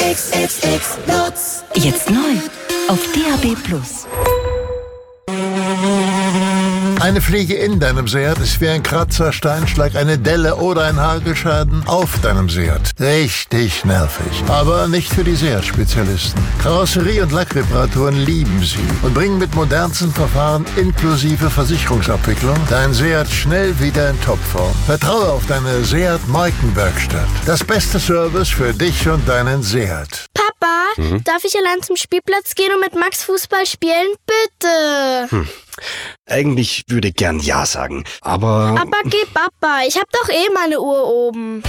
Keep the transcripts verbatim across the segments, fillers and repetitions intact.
X X X Lutz. Jetzt neu auf D A B plus. Eine Fliege in deinem Seat ist wie ein Kratzer, Steinschlag, eine Delle oder ein Hagelschaden auf deinem Seat. Richtig nervig. Aber nicht für die Seat-Spezialisten. Karosserie- und Lackreparaturen lieben sie und bringen mit modernsten Verfahren inklusive Versicherungsabwicklung dein Seat schnell wieder in Topform. Vertraue auf deine Seat-Markenwerkstatt. Das beste Service für dich und deinen Seat. Papa, mhm. darf ich allein zum Spielplatz gehen und mit Max Fußball spielen? Bitte. Hm. Eigentlich würde ich gern Ja sagen, aber... Aber geh Papa, ich hab doch eh meine Uhr oben.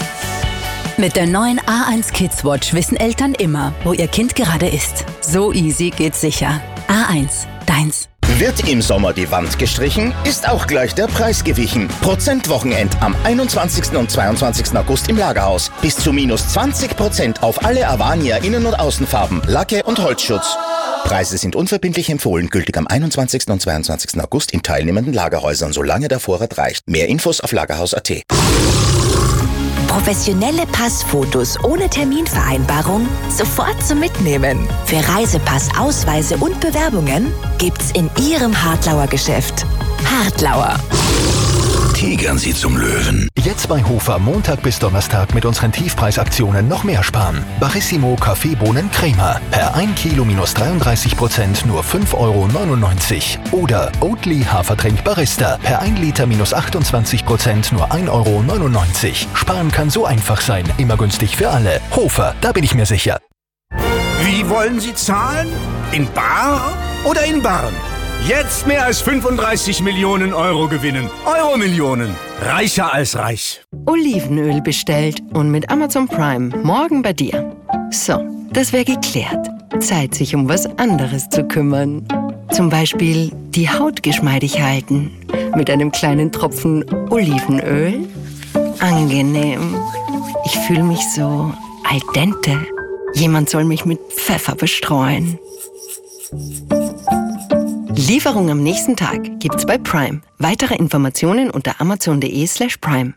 Mit der neuen A eins Kids Watch wissen Eltern immer, wo ihr Kind gerade ist. So easy geht's sicher. A eins, deins. Wird im Sommer die Wand gestrichen, ist auch gleich der Preis gewichen. Prozentwochenend am einundzwanzigsten und zweiundzwanzigsten August im Lagerhaus. Bis zu minus zwanzig Prozent auf alle Avania Innen- und Außenfarben, Lacke und Holzschutz. Preise sind unverbindlich empfohlen, gültig am einundzwanzigsten und zweiundzwanzigsten August in teilnehmenden Lagerhäusern, solange der Vorrat reicht. Mehr Infos auf lagerhaus punkt at. Professionelle Passfotos ohne Terminvereinbarung sofort zum Mitnehmen. Für Reisepass, Ausweise und Bewerbungen gibt's in Ihrem Hartlauer Geschäft. Hartlauer. Tigern Sie zum Löwen. Jetzt bei Hofer Montag bis Donnerstag mit unseren Tiefpreisaktionen noch mehr sparen. Barissimo Kaffeebohnen Crema. Per ein Kilo minus dreiunddreißig Prozent nur fünf Euro neunundneunzig. Oder Oatly Hafertrink Barista. Per ein Liter minus achtundzwanzig Prozent nur ein Euro neunundneunzig. Sparen kann so einfach sein. Immer günstig für alle. Hofer, da bin ich mir sicher. Wie wollen Sie zahlen? In bar oder in Barren? Jetzt mehr als fünfunddreißig Millionen Euro gewinnen. Euro-Millionen. Reicher als reich. Olivenöl bestellt und mit Amazon Prime morgen bei dir. So, das wäre geklärt. Zeit, sich um was anderes zu kümmern. Zum Beispiel die Haut geschmeidig halten. Mit einem kleinen Tropfen Olivenöl. Angenehm. Ich fühle mich so al dente. Jemand soll mich mit Pfeffer bestreuen. Lieferung am nächsten Tag gibt's bei Prime. Weitere Informationen unter amazon.de slash prime.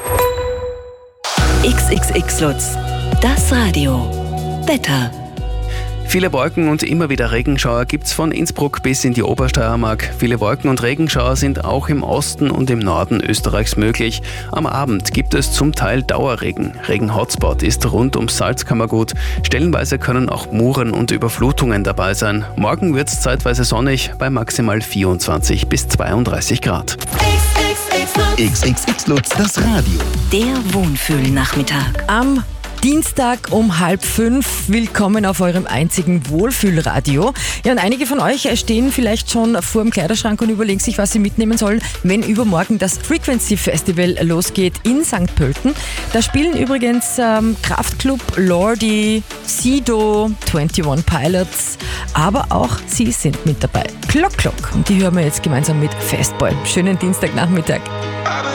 X X X Lutz, das Radio. Wetter. Viele Wolken und immer wieder Regenschauer gibt's von Innsbruck bis in die Obersteiermark. Viele Wolken und Regenschauer sind auch im Osten und im Norden Österreichs möglich. Am Abend gibt es zum Teil Dauerregen. Regen-Hotspot ist rund ums Salzkammergut. Stellenweise können auch Muren und Überflutungen dabei sein. Morgen wird's zeitweise sonnig bei maximal vierundzwanzig bis zweiunddreißig Grad. X X X Lutz, das Radio. Der Wohnfühlnachmittag. Am Dienstag um halb fünf. Willkommen auf eurem einzigen Wohlfühlradio. Ja, und einige von euch stehen vielleicht schon vor dem Kleiderschrank und überlegen sich, was sie mitnehmen sollen, wenn übermorgen das Frequency Festival losgeht in Sankt Pölten. Da spielen übrigens ähm, Kraftklub, Lordi, Sido, einundzwanzig Pilots, aber auch sie sind mit dabei. Clock Clock. Und die hören wir jetzt gemeinsam mit Fastboy. Schönen Dienstagnachmittag.